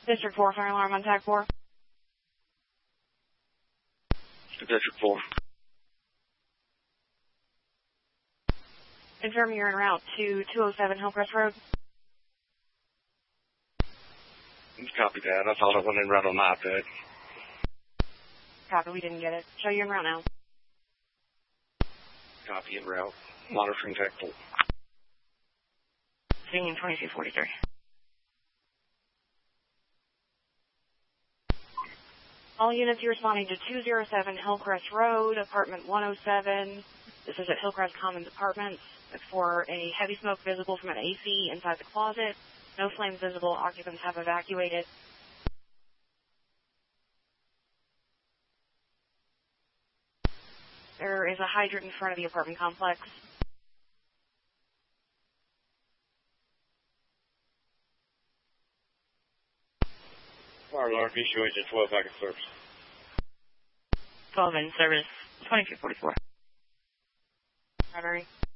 District 4, fire alarm on tag 4. District 4. Confirm you're en route to 207 Hillcrest Road. Copy that. I thought it went in route on my iPad. Copy, we didn't get it. Show you en route now. Copy en route. Monitoring tag 4. Seeing 2243. All units, you're responding to 207 Hillcrest Road, apartment 107. This is at Hillcrest Commons Apartments. It's for a heavy smoke visible from an AC inside the closet. No flames visible. Occupants have evacuated. There is a hydrant in front of the apartment complex. Fire alarm, issue agent 12 back in service. 12 in service, 2244. Primary.